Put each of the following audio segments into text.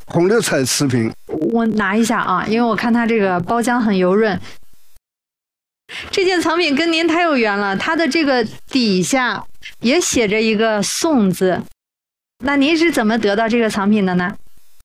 红绿彩瓷瓶。 我拿一下啊，因为我看它这个包浆很油润。这件藏品跟您太有缘了，它的这个底下也写着一个宋字。那您是怎么得到这个藏品的呢？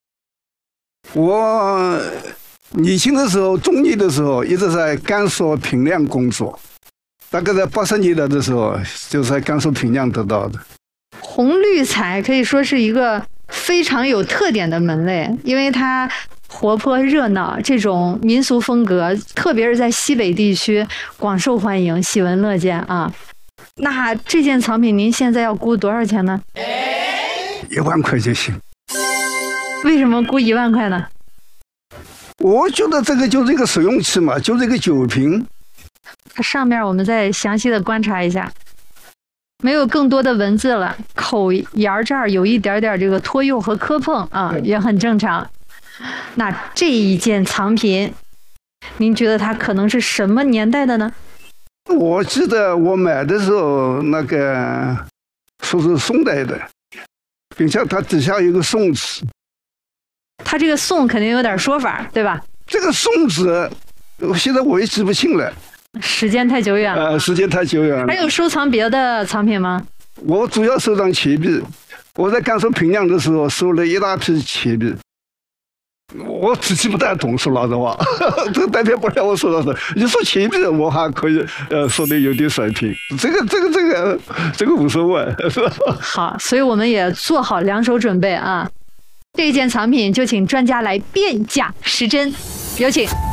我年轻的时候，中年的时候，一直在甘肃平凉工作。大概在80年代的时候，就是在甘肃平凉得到的。 红绿彩可以说是一个非常有特点的门类，因为它活泼热闹，这种民俗风格，特别是在西北地区广受欢迎，喜闻乐见啊。那这件藏品您现在要估多少钱呢 ？1万块就行。 为什么估1万块呢？ 我觉得这个就是一个实用器嘛，就是一个酒瓶。 它上面我们再详细的观察一下，没有更多的文字了，口沿这儿有一点点这个脱釉和磕碰啊，也很正常。那这一件藏品，您觉得它可能是什么年代的呢？ 我记得我买的时候，那个说是宋代的，并且它底下有个宋字。 它这个宋肯定有点说法，对吧？ 这个宋字，现在我也记不清了。 时间太久远了。 时间太久远了。 还有收藏别的藏品吗？ 我主要收藏钱币。我在甘肃平凉的时候收了一大批钱币。我自己不太懂，说老实话，这代表不了我说老实。你说钱币，我还可以，说的有点水平。这个无所谓，是吧？ 好，所以我们也做好2手准备啊。这件藏品就请专家来辨假识真，有请。